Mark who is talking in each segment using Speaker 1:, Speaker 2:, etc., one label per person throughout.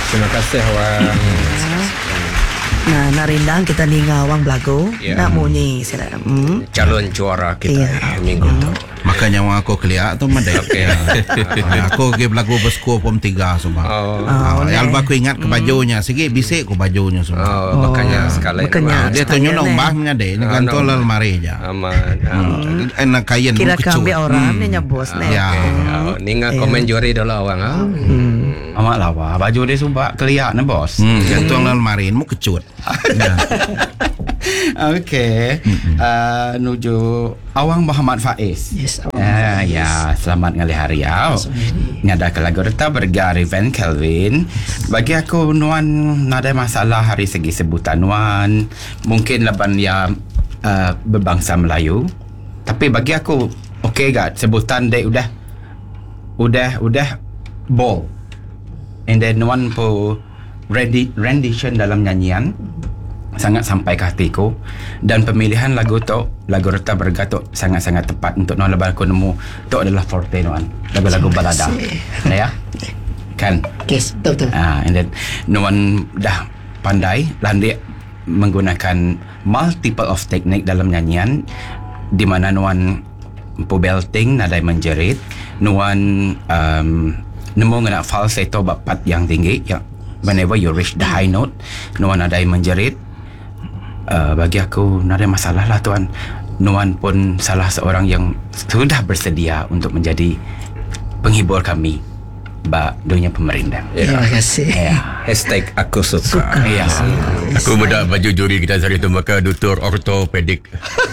Speaker 1: Terima kasih Wang.
Speaker 2: Nah, narindang kita ni ngawang belagu. Nak munyi sila.
Speaker 1: Calon juara kita minggu tu.
Speaker 3: Makanya wang aku keliak tu mandai. Okay. Aku pergi belagu berskor pom 3 semua. Alba aku ingat ke bajunya. Sikit bisik ku bajunya semua.
Speaker 1: Makanya sekali.
Speaker 3: Dia tu nyuruh umbahnya deh. Ini gantul lemari aja.
Speaker 1: Aman.
Speaker 3: Enak kain
Speaker 2: kira
Speaker 3: kecut.
Speaker 2: kami orang ni nyabos ni.
Speaker 1: Ni ngah komen juri dulu Wang.
Speaker 4: Amat lawa. Baju dia subak keliak ni bos.
Speaker 3: Gantul lemari mu kecut.
Speaker 4: Okey. Nuju Awang Muhammad Faiz.
Speaker 2: Yes.
Speaker 4: Ya, selamat ngali hari ya. Ngada ke lagu reta bergari Van Kelvin. Bagi aku nuan nada masalah hari segi sebutan nuan. Mungkin laban ya berbangsa Melayu. Tapi bagi aku okey gak sebutan dia udah ball. And then nuan po rendition dalam nyanyian sangat sampai ke hatiku, dan pemilihan lagu Reta Bergatuk sangat-sangat tepat untuk nuan lebar aku nemu tu adalah forte nuan lagu-lagu balada ya kan.
Speaker 2: Yes, betul.
Speaker 4: And then nuan dah pandai landai menggunakan multiple of teknik dalam nyanyian, di mana nuan po belting nadai menjerit, nuan nemu ngena falsetto bapat yang tinggi yang whenever you reach the high note nuan ada menjerit. Bagi aku tak ada masalah lah tuan. Nuan pun salah seorang yang sudah bersedia untuk menjadi penghibur kami dunia pemerintah.
Speaker 2: Terima kasih.
Speaker 1: Hashtag aku suka.
Speaker 4: Ya.
Speaker 5: Aku muda baju juri kita hari itu maka doktor ortopedik.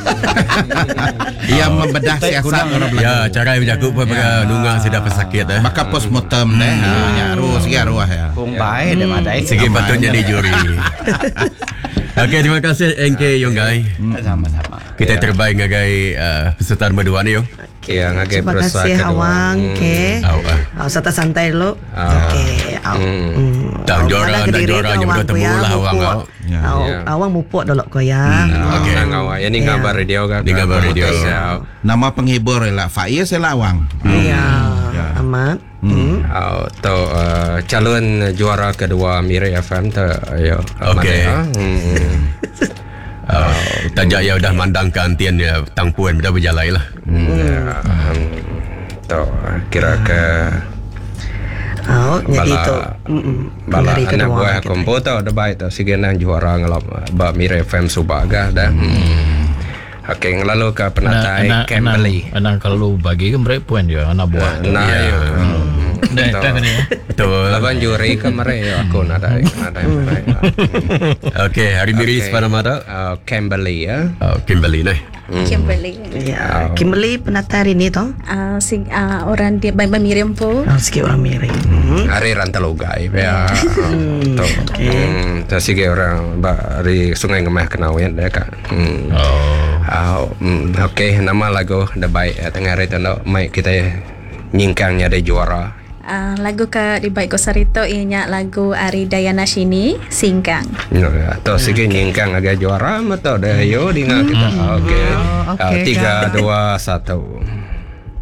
Speaker 3: Ia membedah siasat orang belagu.
Speaker 5: Ya, cara berjaku pun maka nungang sudah pesakit
Speaker 3: Maka postmortem deh. Nyaru segi arwah ya.
Speaker 4: Kung baik dan madai.
Speaker 5: Segi patutnya di juri. Okey, terima kasih NK Yonggai.
Speaker 4: Sama-sama.
Speaker 5: Kita terbaik ngagai peserta nombor 2 ni yo.
Speaker 1: Yang agak
Speaker 2: Terima
Speaker 1: berusaha
Speaker 2: kasih
Speaker 1: kedua.
Speaker 2: Awang. Okay. Serta santai lo. Okay.
Speaker 5: Tak juara yang berdua temu lah Awang.
Speaker 2: Awang mupuk dulu kau ya.
Speaker 1: Okey. Yang ni ngabar radio kan.
Speaker 5: Ni ngabar radio.
Speaker 3: Nama penghibur ialah Faiz ialah Awang.
Speaker 2: Ya. Amat.
Speaker 1: Tu calon juara kedua Mirai FM tu.
Speaker 5: Okey. Tajak ya udah mandang ke antian ya tangpuan dah berjalan lah.
Speaker 1: Tu kira ke bala anak buah komputer dah baik tu sigenan juara ngelap ba Mirai FM Subaga dah. Okey, lalu ke penatai Kimberly.
Speaker 6: Anak kalau bagi ke mereka puan dia anak buah.
Speaker 5: Betul.
Speaker 1: Laban juri ke mereka aku ada.
Speaker 5: Okey, hari miris pada mata.
Speaker 1: Kimberly ya.
Speaker 5: Kimberly nih.
Speaker 7: Kimberly.
Speaker 2: Ya. Kimberly penata hari ni toh?
Speaker 7: Orang dia Miriam po.
Speaker 2: Sikit orang Miriam.
Speaker 1: Hari Rantalugai ya. Tu sige orang dari Sungai Ngemah Kenawian dah kak. Okey, nama lagu dah baik tengah hari tu mai kita nyingkangnya ada juara.
Speaker 7: Lagu ke di baik Sarito ianya lagu Ari Dayana Shini Singkang.
Speaker 1: Atau sige nyingkang agak juara mata dah yo dengar kita. Okey. 3 2 1.